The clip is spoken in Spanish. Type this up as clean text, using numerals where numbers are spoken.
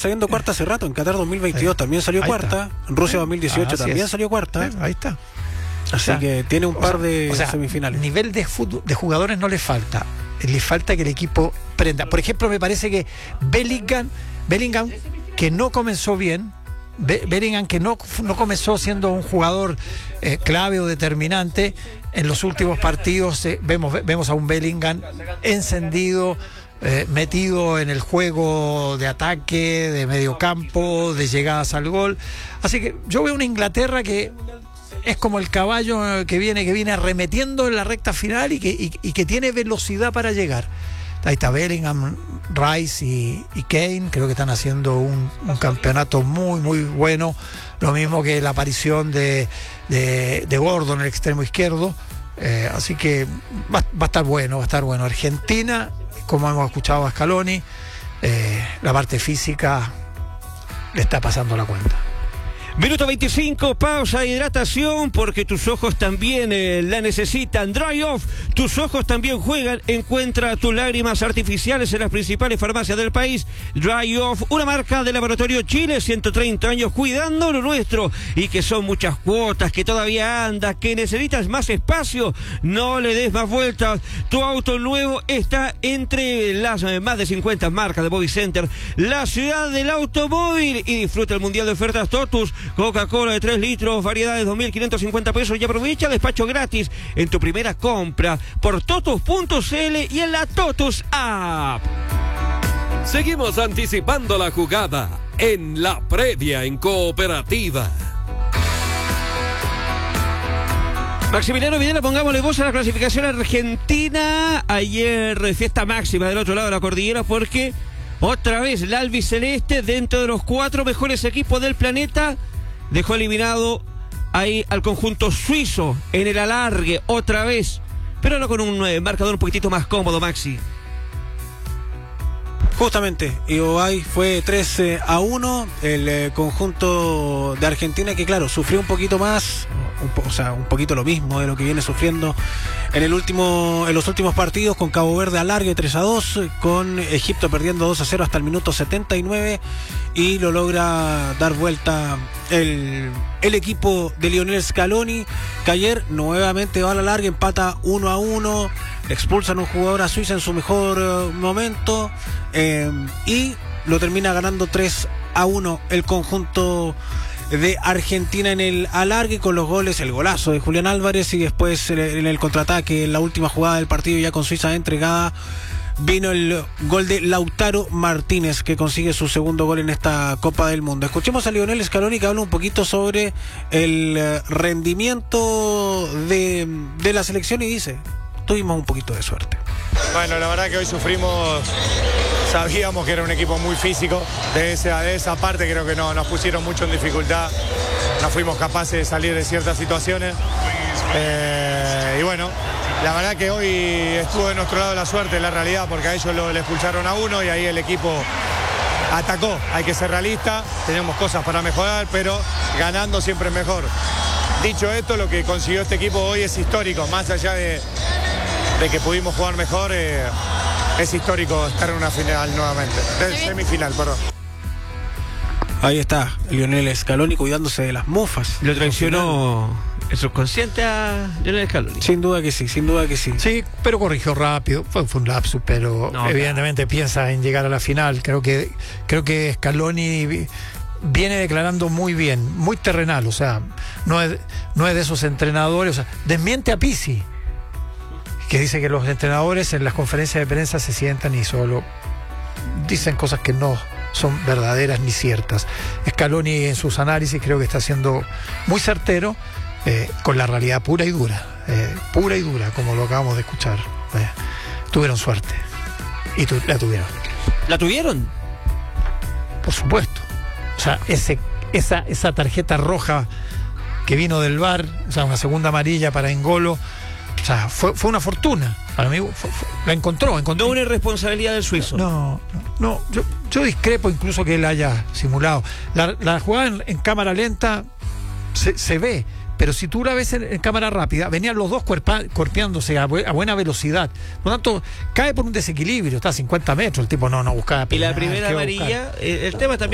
saliendo cuarta hace rato. En Qatar 2022 también salió cuarta. En Rusia 2018 también salió cuarta. Ahí está. Así que tiene un par de semifinales. Nivel de jugadores no le falta. Le falta que el equipo prenda. Por ejemplo, me parece que Bellingham, que no comenzó bien, Bellingham, que no comenzó siendo un jugador clave o determinante, en los últimos partidos vemos a un Bellingham encendido, metido en el juego de ataque, de mediocampo, de llegadas al gol. Así que yo veo una Inglaterra que es como el caballo que viene arremetiendo en la recta final y que tiene velocidad para llegar. Ahí está Bellingham, Rice y Kane, creo que están haciendo un campeonato muy, muy bueno. Lo mismo que la aparición de Gordon, el extremo izquierdo. Así que va a estar bueno. Argentina, como hemos escuchado a Scaloni, la parte física le está pasando la cuenta. Minuto 25, pausa, hidratación, porque tus ojos también la necesitan. Dry Off, tus ojos también juegan. Encuentra tus lágrimas artificiales en las principales farmacias del país. Dry Off, una marca de Laboratorio Chile, 130 años cuidando lo nuestro. Y que son muchas cuotas, que todavía andas, que necesitas más espacio. No le des más vueltas. Tu auto nuevo está entre las más de 50 marcas de Bobby Center, la ciudad del automóvil. Y disfruta el mundial de ofertas Totus. Coca-Cola de 3 litros, variedades 2.550 pesos, y aprovecha despacho gratis en tu primera compra por totus.cl y en la Totus App. Seguimos anticipando la jugada en la previa en Cooperativa. Maximiliano Videla, pongámosle voz a la clasificación argentina. Ayer fiesta máxima del otro lado de la cordillera, porque otra vez la albiceleste, dentro de los 4 mejores equipos del planeta, dejó eliminado ahí al conjunto suizo en el alargue otra vez, pero ahora con un marcador un poquitito más cómodo, Maxi. Justamente, y hoy fue 3-1 el conjunto de Argentina, que claro, sufrió un poquito más, un poquito lo mismo de lo que viene sufriendo en los últimos partidos, con Cabo Verde alargue 3-2, con Egipto perdiendo 2-0 hasta el minuto 79, y lo logra dar vuelta el equipo de Lionel Scaloni, que ayer nuevamente va a la larga, empata 1-1, expulsan a un jugador a Suiza en su mejor momento, y lo termina ganando 3-1 el conjunto de Argentina en el alargue, con los goles, el golazo de Julián Álvarez, y después en el contraataque, en la última jugada del partido, ya con Suiza entregada, vino el gol de Lautaro Martínez, que consigue su segundo gol en esta Copa del Mundo. Escuchemos a Lionel Scaloni, que habla un poquito sobre el rendimiento de la selección, y dice: tuvimos un poquito de suerte. Bueno, la verdad que hoy sufrimos, sabíamos que era un equipo muy físico, de esa parte creo que no, nos pusieron mucho en dificultad, no fuimos capaces de salir de ciertas situaciones, y bueno, la verdad que hoy estuvo de nuestro lado la suerte, la realidad, porque a ellos le expulsaron a uno y ahí el equipo atacó. Hay que ser realista, tenemos cosas para mejorar, pero ganando siempre es mejor. Dicho esto, lo que consiguió este equipo hoy es histórico, más allá de que pudimos jugar mejor, es histórico estar en una final nuevamente, semifinal, perdón. Ahí está Lionel Scaloni cuidándose de las mufas. Lo traicionó el subconsciente a Lionel Scaloni. Sin duda que sí. Sí, pero corrigió rápido, fue un lapsus, pero no, evidentemente piensa en llegar a la final. Creo que Scaloni viene declarando muy bien, muy terrenal, o sea, no es de esos entrenadores, o sea, desmiente a Pizzi, que dice que los entrenadores en las conferencias de prensa se sientan y solo dicen cosas que no son verdaderas ni ciertas. Scaloni en sus análisis creo que está siendo muy certero, con la realidad pura y dura, como lo acabamos de escuchar. Tuvieron suerte y la tuvieron. ¿La tuvieron? Por supuesto. O sea, esa tarjeta roja que vino del VAR, o sea, una segunda amarilla para N'Golo, o sea, fue una fortuna. Para mí la encontró. No una irresponsabilidad del suizo. No, yo discrepo incluso que él haya simulado. La jugada en cámara lenta se ve, pero si tú la ves en cámara rápida, venían los dos cuerpeándose a buena velocidad. Por lo tanto, cae por un desequilibrio, está a 50 metros, el tipo no buscaba. Y la primera amarilla, el tema también